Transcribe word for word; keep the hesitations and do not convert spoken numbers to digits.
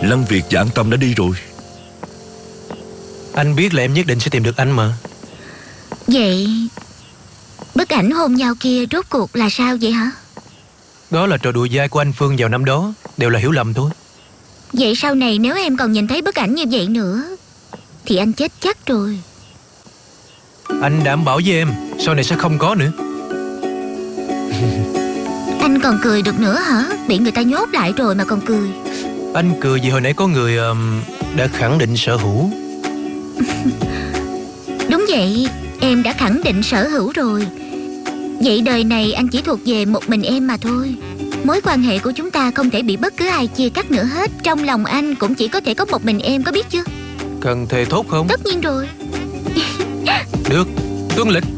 Lăng Việt và An Tâm đã đi rồi. Anh biết là em nhất định sẽ tìm được anh mà. Vậy bức ảnh hôn nhau kia rốt cuộc là sao vậy hả? Đó là trò đùa dai của anh Phương vào năm đó. Đều là hiểu lầm thôi. Vậy sau này nếu em còn nhìn thấy bức ảnh như vậy nữa thì anh chết chắc rồi. Anh đảm bảo với em, sau này sẽ không có nữa. Anh còn cười được nữa hả? Bị người ta nhốt lại rồi mà còn cười. Anh cười vì hồi nãy có người um, đã khẳng định sở hữu. Đúng vậy, em đã khẳng định sở hữu rồi. Vậy đời này anh chỉ thuộc về một mình em mà thôi. Mối quan hệ của chúng ta không thể bị bất cứ ai chia cắt nữa hết. Trong lòng anh cũng chỉ có thể có một mình em, có biết chưa? Cần thề thốt không? Tất nhiên rồi. Được, tuân lệnh.